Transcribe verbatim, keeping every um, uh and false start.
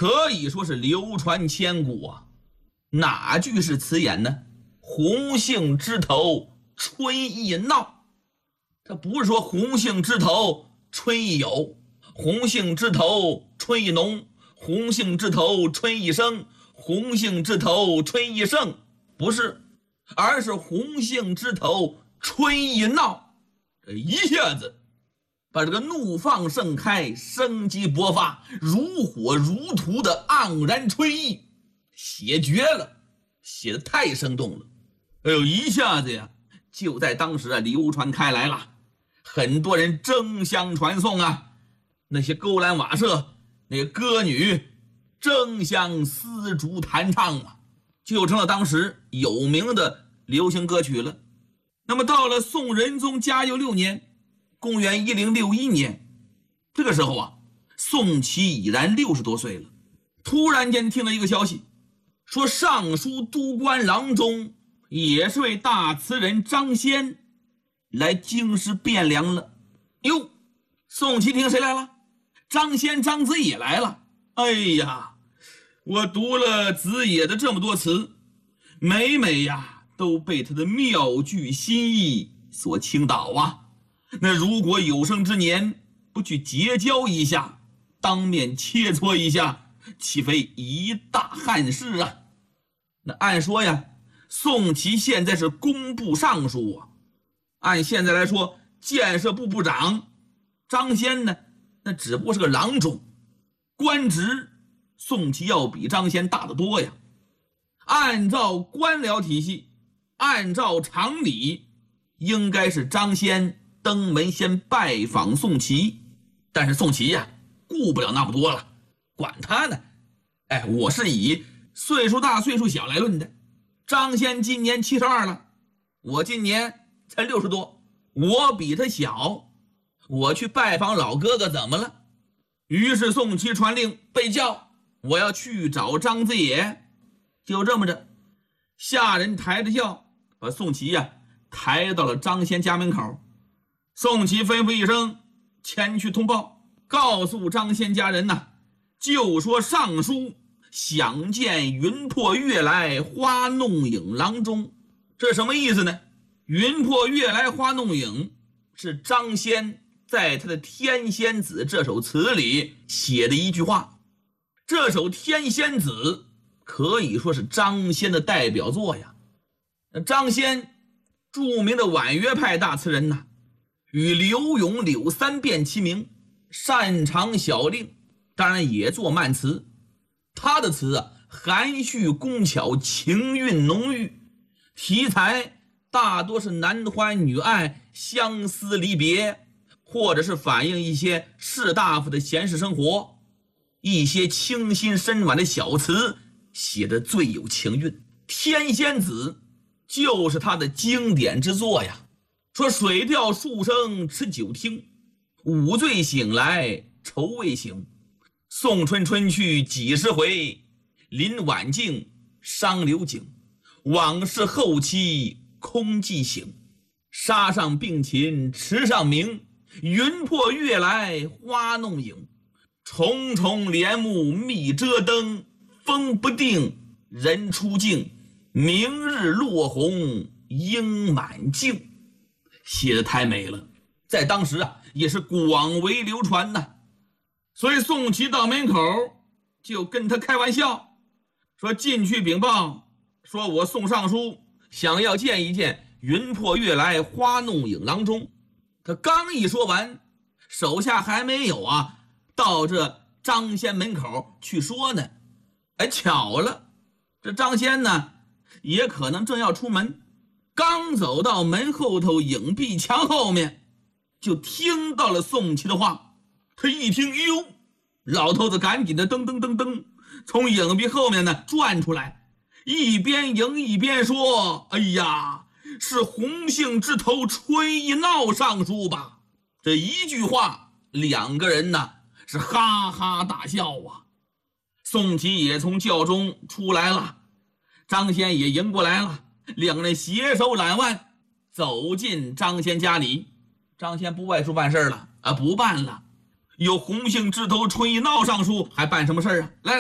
可以说是流传千古啊。哪句是词眼呢？红杏枝头春意闹，它不是说红杏枝头春意有，红杏枝头春意浓，红杏枝头春意生，红杏枝头春意盛，不是，而是红杏枝头春意闹。这一下子把这个怒放盛开，生机勃发，如火如荼的盎然春意写绝了，写得太生动了。哎呦，一下子呀就在当时啊流传开来了，很多人争相传颂啊，那些勾栏瓦舍那个歌女争相丝竹弹唱啊，就成了当时有名的流行歌曲了。那么到了宋仁宗嘉佑六年，公元一零六一年，这个时候啊，宋祁已然六十多岁了。突然间听了一个消息，说尚书都官郎中，也是位大词人张先来京师汴梁了。哟，宋祁听谁来了？张先张子野来了。哎呀，我读了子野的这么多词，每每呀都被他的妙句心意所倾倒啊。那如果有生之年不去结交一下，当面切磋一下，岂非一大憾事啊？那按说呀，宋祁现在是工部尚书啊，按现在来说，建设部部长。张先呢，那只不过是个郎中，官职宋祁要比张先大得多呀。按照官僚体系，按照常理，应该是张先登门先拜访宋祁，但是宋祁呀，顾不了那么多了，管他呢。哎，我是以岁数大岁数小来论的。张先今年七十二了，我今年才六十多，我比他小，我去拜访老哥哥怎么了？于是宋祁传令备轿，我要去找张子野。就这么着，下人抬着轿把宋祁呀抬到了张先家门口。宋祁吩咐一声，前去通报，告诉张先家人呐、啊，就说尚书想见云破月来花弄影郎中。这是什么意思呢？云破月来花弄影是张先在他的《天仙子》这首词里写的一句话。这首《天仙子》可以说是张先的代表作呀。张先著名的婉约派大词人呐、啊，与柳永、柳三变齐名，擅长小令，当然也作慢词。他的词啊，含蓄工巧，情韵浓郁，题材大多是男欢女爱、相思离别，或者是反映一些士大夫的闲适生活。一些清新深婉的小词写得最有情韵，《天仙子》就是他的经典之作呀。说水调数声持酒听，午醉醒来愁未醒。送春春去几时回，临晚镜伤流景。往事后期空记醒，沙上并琴池上鸣。云破月来花弄影，重重帘幕密遮灯。风不定人初静，明日落红应满镜。写得太美了，在当时啊也是广为流传呐。所以宋祁到门口就跟他开玩笑，说进去禀报，说我宋尚书想要见一见云破月来花弄影郎中。他刚一说完，手下还没有啊到这张先门口去说呢。哎，巧了，这张先呢也可能正要出门，刚走到门后头影壁墙后面，就听到了宋祁的话。他一听，哟，老头子赶紧的噔噔噔噔从影壁后面呢转出来，一边迎一边说：“哎呀，是红杏枝头春意闹尚书吧？”这一句话，两个人呢是哈哈大笑啊。宋祁也从轿中出来了，张先也迎过来了，两人携手揽腕走进张先家里。张先不外出办事了啊，不办了，有红杏枝头春意闹尚书，还办什么事啊？来。